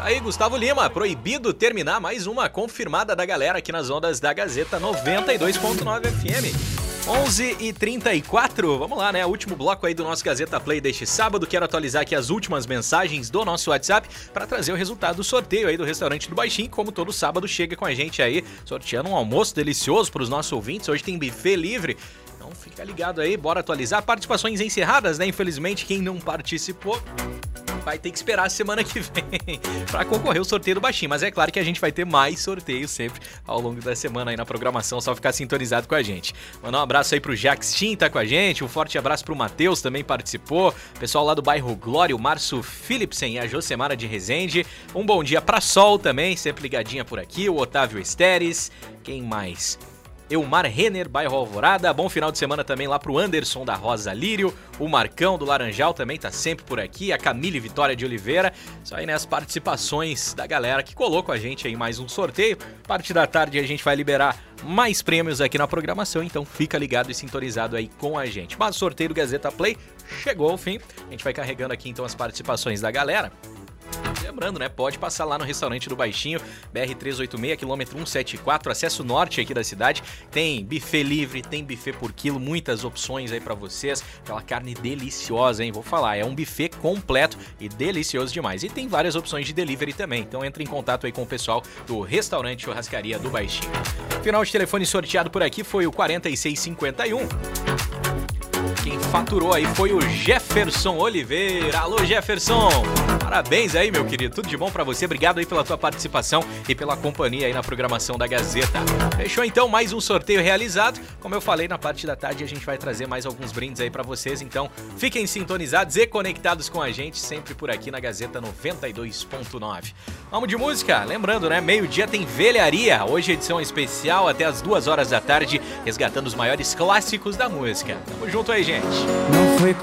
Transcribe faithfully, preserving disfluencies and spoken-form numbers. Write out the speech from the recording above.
Aí, Gustavo Lima, proibido terminar mais uma confirmada da galera aqui nas ondas da Gazeta noventa e dois ponto nove F M. onze e trinta e quatro, vamos lá, né? Último bloco aí do nosso Gazeta Play deste sábado. Quero atualizar aqui as últimas mensagens do nosso WhatsApp para trazer o resultado do sorteio aí do Restaurante do Baixinho. Como todo sábado, chega com a gente aí, sorteando um almoço delicioso para os nossos ouvintes. Hoje tem buffet livre. Então fica ligado aí, bora atualizar. Participações encerradas, né? Infelizmente, quem não participou vai ter que esperar a semana que vem para concorrer o sorteio do Baixinho. Mas é claro que a gente vai ter mais sorteios sempre ao longo da semana aí na programação, só ficar sintonizado com a gente. Mandar um abraço aí pro Jax Tim, tá com a gente, um forte abraço pro Matheus, também participou, pessoal lá do bairro Glória, o Márcio Philipsen e a Josemara de Resende. Um bom dia pra Sol também, sempre ligadinha por aqui, o Otávio Esteres, quem mais? Eumar Renner, bairro Alvorada. Bom final de semana também lá pro Anderson da Rosa Lírio. O Marcão do Laranjal também tá sempre por aqui. A Camille Vitória de Oliveira. Isso aí, né? As participações da galera que colou com a gente aí mais um sorteio. A partir da tarde a gente vai liberar mais prêmios aqui na programação. Então fica ligado e sintonizado aí com a gente. Mas o sorteio do Gazeta Play chegou ao fim. A gente vai carregando aqui então as participações da galera. Lembrando, né? Pode passar lá no Restaurante do Baixinho, B R trezentos e oitenta e seis, quilômetro cento e setenta e quatro, acesso norte aqui da cidade. Tem buffet livre, tem buffet por quilo, muitas opções aí pra vocês. Aquela carne deliciosa, hein? Vou falar, é um buffet completo e delicioso demais. E tem várias opções de delivery também, então entre em contato aí com o pessoal do Restaurante Churrascaria do Baixinho. Final de telefone sorteado por aqui foi o quarenta e seis cinquenta e um. Quem faturou aí foi o Jefferson Oliveira. Alô, Jefferson! Parabéns aí, meu querido. Tudo de bom pra você. Obrigado aí pela tua participação e pela companhia aí na programação da Gazeta. Fechou então mais um sorteio realizado. Como eu falei, na parte da tarde a gente vai trazer mais alguns brindes aí pra vocês. Então, fiquem sintonizados e conectados com a gente, sempre por aqui na Gazeta noventa e dois ponto nove. Vamos de música? Lembrando, né? Meio-dia tem Velharia. Hoje edição especial até as duas horas da tarde, resgatando os maiores clássicos da música. Tamo junto aí, gente. Não foi